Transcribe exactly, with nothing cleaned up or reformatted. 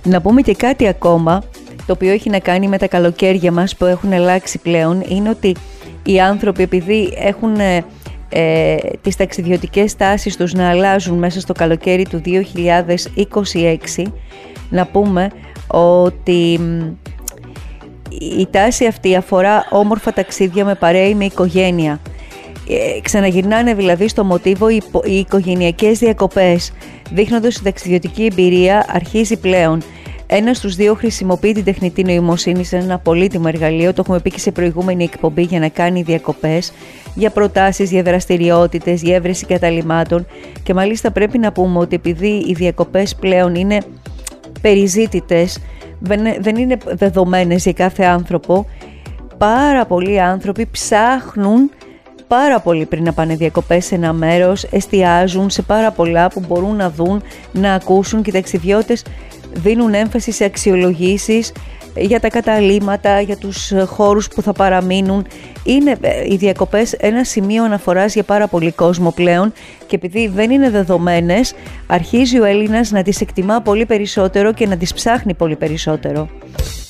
Να πούμε και κάτι ακόμα, το οποίο έχει να κάνει με τα καλοκαίρια μας που έχουν αλλάξει πλέον, είναι ότι οι άνθρωποι, επειδή έχουν ε, ε, τις ταξιδιωτικές τάσεις τους να αλλάζουν μέσα στο καλοκαίρι του δύο χιλιάδες είκοσι έξι, να πούμε ότι η τάση αυτή αφορά όμορφα ταξίδια με παρέα ή με οικογένεια. Ε, ξαναγυρνάνε δηλαδή στο μοτίβο οι, οι οικογενειακές διακοπές, δείχνοντας ότι η ταξιδιωτική εμπειρία αρχίζει πλέον. Ένας στους δύο χρησιμοποιεί την τεχνητή νοημοσύνη σε ένα πολύτιμο εργαλείο, το έχουμε πει και σε προηγούμενη εκπομπή, για να κάνει διακοπές, για προτάσεις, για δραστηριότητες, για έβρεση καταλυμάτων. Και μάλιστα πρέπει να πούμε ότι επειδή οι διακοπές πλέον είναι περιζήτητες, δεν είναι δεδομένες για κάθε άνθρωπο, πάρα πολλοί άνθρωποι ψάχνουν πάρα πολύ πριν να πάνε διακοπές σε ένα μέρος, εστιάζουν σε πάρα πολλά που μπορούν να δουν, να ακούσουν, και οι ταξιδιώτες δίνουν έμφαση σε αξιολογήσεις για τα καταλύματα, για τους χώρους που θα παραμείνουν. Είναι οι διακοπές ένα σημείο αναφοράς για πάρα πολύ κόσμο πλέον, και επειδή δεν είναι δεδομένες, αρχίζει ο Έλληνας να τις εκτιμά πολύ περισσότερο και να τις ψάχνει πολύ περισσότερο.